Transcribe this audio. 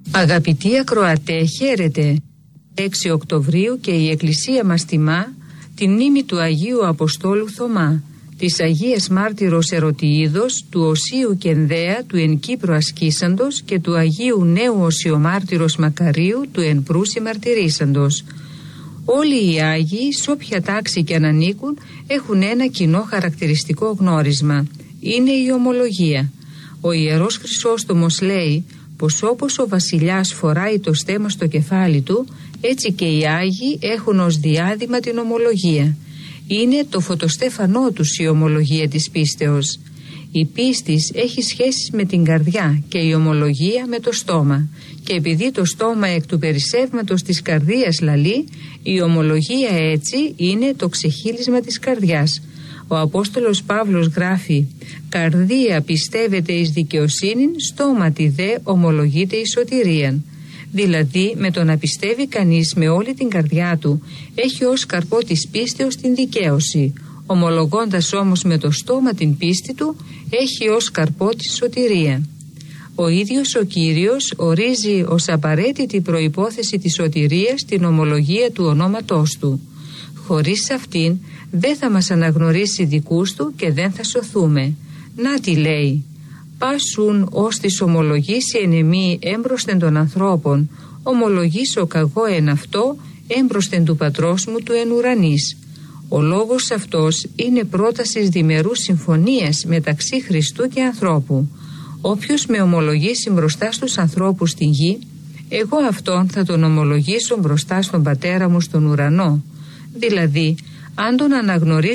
Αγαπητοί ακροατέ, χαίρετε. 6 Οκτωβρίου και η Εκκλησία μας τιμά τη μνήμη του Αγίου Αποστόλου Θωμά, της Αγίας Μάρτυρος Ερωτιίδος, του Οσίου Κενδέα, του εν Κύπρο ασκήσαντος και του Αγίου Νέου Οσιομάρτυρος Μακαρίου, του εν Προύση μαρτυρήσαντος. Όλοι οι Άγιοι, σε όποια τάξη και αν ανήκουν, έχουν ένα κοινό χαρακτηριστικό γνώρισμα. Είναι η ομολογία. Ο Ιερός Χρυσόστομος λέει πως όπως ο βασιλιάς φοράει το στέμμα στο κεφάλι του, έτσι και οι Άγιοι έχουν ως διάδημα την ομολογία. Είναι το φωτοστέφανό τους η ομολογία της πίστεως. Η πίστης έχει σχέσεις με την καρδιά και η ομολογία με το στόμα. Και επειδή το στόμα εκ του περισσεύματος της καρδίας λαλεί, η ομολογία έτσι είναι το ξεχύλισμα της καρδιάς. Ο Απόστολος Παύλος γράφει «Καρδία πιστεύεται εις δικαιοσύνην, στόματι δε ομολογείται εις σωτηρίαν». Δηλαδή με το να πιστεύει κανείς με όλη την καρδιά του έχει ως καρπό της πίστεως την δικαίωση. Ομολογώντας όμως με το στόμα την πίστη του έχει ως καρπό τη σωτηρία. Ο ίδιος ο Κύριος ορίζει ως απαραίτητη προϋπόθεση της σωτηρίας την ομολογία του ονόματός του. Χωρίς αυτήν δεν θα μας αναγνωρίσει δικούς του και δεν θα σωθούμε. Να τι λέει: «Πάσουν ως της ομολογήσει εν εμή έμπροσθεν των ανθρώπων, ομολογήσω καγώ εν αυτό έμπροσθεν του πατρός μου του εν ουρανής». Ο λόγος αυτός είναι πρότασης διμερούς συμφωνίας μεταξύ Χριστού και ανθρώπου. Όποιος με ομολογήσει μπροστά στους ανθρώπους στην γη, εγώ αυτόν θα τον ομολογήσω μπροστά στον Πατέρα μου στον ουρανό. Δηλαδή, αν τον αναγνωρίζω